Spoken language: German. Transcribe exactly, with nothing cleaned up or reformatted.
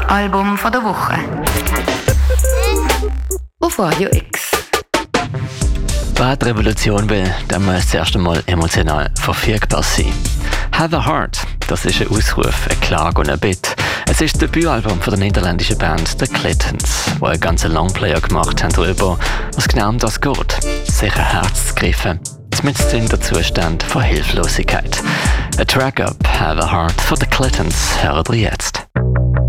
Album von der Woche. Auf Radio X. Wer die Revolution will, der muss zuerst einmal emotional verfügbar sein. «Have a Heart», das ist ein Ausruf, eine Klage und ein Bitt. Es ist das Debütalbum von der niederländischen Band The Clintons, die einen ganzen Longplayer gemacht haben darüber, was genau um das geht. Sich ein Herz zu greifen, zumindest in der Zustand von Hilflosigkeit. A Track Up, «Have a Heart» von The Clintons hören wir jetzt.